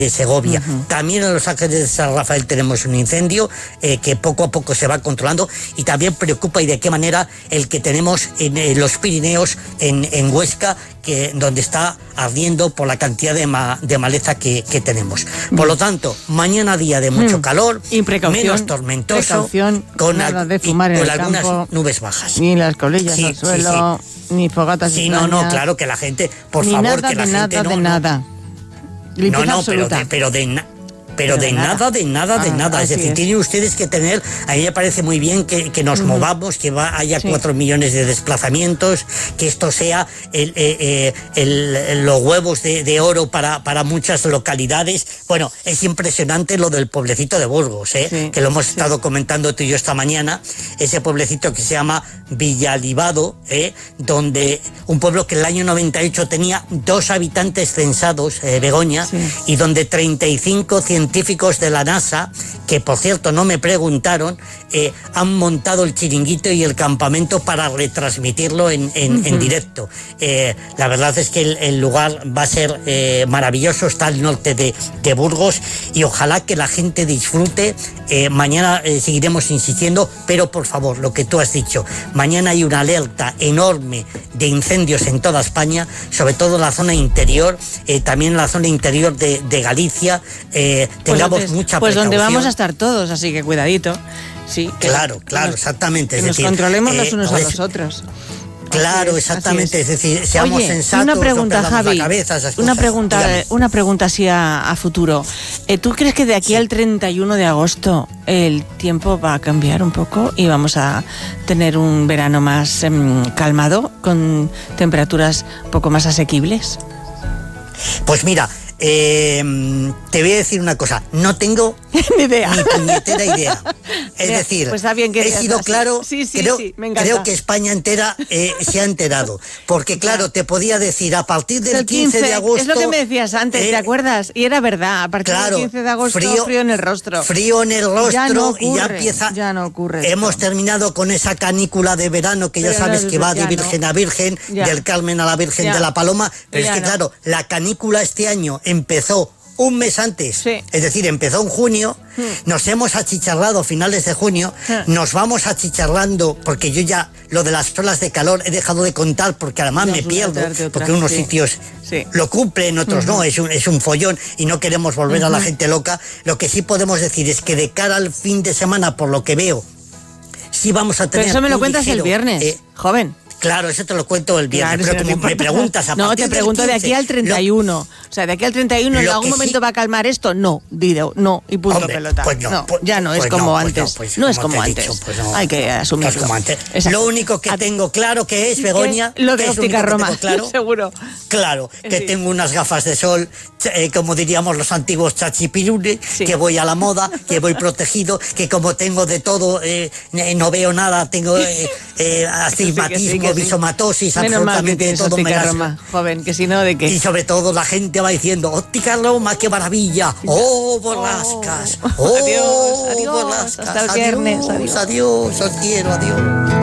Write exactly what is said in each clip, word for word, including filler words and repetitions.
de Segovia. Uh-huh. También en Los Ángeles de San Rafael tenemos un incendio eh, que poco a poco se va controlando, y también preocupa y de qué manera el que tenemos en, en los Pirineos, en, en Huesca, que donde está ardiendo por la cantidad de, ma, de maleza que, que tenemos. Por lo tanto, mañana día de mucho mm. calor, menos tormentoso, con, al, de fumar y, con algunas campo, nubes bajas. Ni las colillas sí, al suelo, sí, sí. ni fogatas Sí, extrañas, no, no, claro, que la gente, por ni favor, nada, que la de gente nada, no... de no, nada. No, no, pero de, pero de nada. Pero, Pero de, de nada. nada, de nada, ah, de nada. Es decir, es. tienen ustedes que tener, a mí me parece muy bien que, que nos uh-huh. movamos, que va, haya sí. cuatro millones de desplazamientos, que esto sea el, eh, el, el, los huevos de, de oro para, para muchas localidades. Bueno, es impresionante lo del pueblecito de Burgos, ¿eh? sí, que lo hemos sí. estado comentando tú y yo esta mañana, ese pueblecito que se llama Villalibado, ¿eh? donde un pueblo que en el año noventa y ocho tenía dos habitantes censados, eh, Begoña, sí. y donde treinta y cinco científicos de la NASA, que por cierto no me preguntaron, eh, han montado el chiringuito y el campamento para retransmitirlo en, en, uh-huh. en directo. Eh, la verdad es que el, el lugar va a ser eh, maravilloso, está al norte de, de Burgos, y ojalá que la gente disfrute. Eh, mañana eh, seguiremos insistiendo, pero por favor, lo que tú has dicho, mañana hay una alerta enorme de incendios en toda España, sobre todo en la zona interior, eh, también en la zona interior de, de Galicia. Eh, tengamos pues entonces, mucha pues precaución. Donde vamos a estar todos, así que cuidadito. Sí, que claro, que claro, nos, exactamente. Que es nos decir, controlemos eh, los unos no a es, los otros. Claro, es, exactamente, es. es decir, seamos Oye, sensatos, una pregunta, no Javi, la cabeza, esas una cosas. pregunta, Dígame. una pregunta así a, a futuro. Eh, ¿Tú crees que de aquí sí. al treinta y uno de agosto el tiempo va a cambiar un poco y vamos a tener un verano más eh, calmado, con temperaturas un poco más asequibles? Pues mira, Eh, te voy a decir una cosa, no tengo ni idea, ni puñetera idea. Es Mira, decir, pues bien que he sido así. claro, sí, sí, creo, sí, creo que España entera eh, se ha enterado. Porque claro, te podía decir, a partir del quince, quince de agosto... Es lo que me decías antes, eh, ¿te acuerdas? Y era verdad, a partir claro, del quince de agosto, frío, frío en el rostro. Frío en el rostro ya no ocurre, y ya empieza... Ya no ocurre. Hemos esto. terminado con esa canícula de verano que pero ya sabes no, que va de Virgen no. a Virgen, ya. del Carmen a la Virgen ya. de la Paloma. Pero ya es que no. claro, la canícula este año empezó un mes antes, sí. es decir, empezó en junio, mm. nos hemos achicharrado a finales de junio, mm. nos vamos achicharrando, porque yo ya lo de las olas de calor he dejado de contar, porque además no, me pierdo, porque unos sí. sitios sí. lo cumplen, otros uh-huh. no, es un, es un follón y no queremos volver uh-huh. a la gente loca. Lo que sí podemos decir es que de cara al fin de semana, por lo que veo, sí vamos a tener... Pero eso me lo cuentas ligero, el viernes, eh, joven. Claro, eso te lo cuento el viernes, claro, pero como me preguntas a No, partir te pregunto del quince, de aquí al treinta y uno. Lo, o sea, de aquí al treinta y uno, ¿en algún momento sí, va a calmar esto? No, Dido, no, y punto hombre, pelota. Pues no, no pues, ya no es pues como no, antes. Pues no, pues no es como como antes. Dicho, pues no, Hay que asumirlo. No es Lo único que a, tengo claro que es, Begoña... Lo de Óptica Roma, claro, seguro. Claro, que sí. tengo unas gafas de sol, eh, como diríamos los antiguos chachipirule, sí. que voy a la moda, que voy protegido, que como tengo de todo, eh, no veo nada, tengo eh, eh, astigmatismo, sí, sí, bisomatosis, sí. absolutamente todo me Óptica Roma, joven, que si no, ¿de qué? Y sobre todo la gente va diciendo, Óptica Roma, qué maravilla, oh, borrascas, oh, oh adiós, adiós, borrascas, hasta el viernes, adiós, adiós, adiós, os quiero, adiós.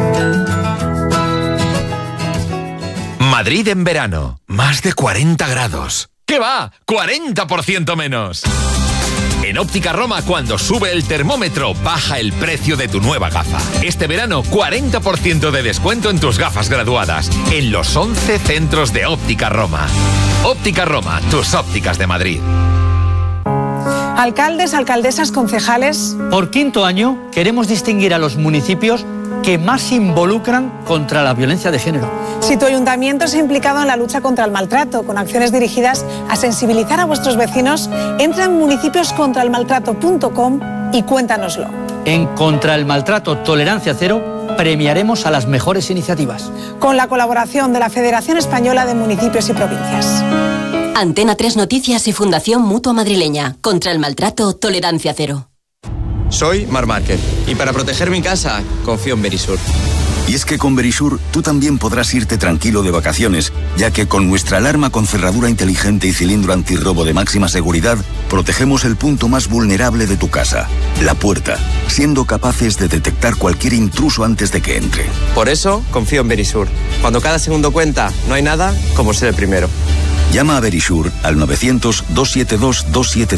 Madrid en verano, más de cuarenta grados. ¿Qué va? ¡cuarenta por ciento menos! En Óptica Roma, cuando sube el termómetro, baja el precio de tu nueva gafa. Este verano, cuarenta por ciento de descuento en tus gafas graduadas, en los once centros de Óptica Roma. Óptica Roma, tus ópticas de Madrid. Alcaldes, alcaldesas, concejales... Por quinto año, queremos distinguir a los municipios que más se involucran contra la violencia de género. Si tu ayuntamiento se ha implicado en la lucha contra el maltrato, con acciones dirigidas a sensibilizar a vuestros vecinos, entra en municipios contra el maltrato punto com y cuéntanoslo. En Contra el Maltrato Tolerancia Cero premiaremos a las mejores iniciativas. Con la colaboración de la Federación Española de Municipios y Provincias. Antena tres Noticias y Fundación Mutua Madrileña. Contra el Maltrato Tolerancia Cero. Soy Mar Márquez y para proteger mi casa confío en Verisur. Y es que con Verisur tú también podrás irte tranquilo de vacaciones, ya que con nuestra alarma con cerradura inteligente y cilindro antirrobo de máxima seguridad, protegemos el punto más vulnerable de tu casa, la puerta, siendo capaces de detectar cualquier intruso antes de que entre. Por eso confío en Verisur. Cuando cada segundo cuenta, no hay nada como ser el primero. Llama a Verisure al novecientos, doscientos setenta y dos, doscientos setenta y dos.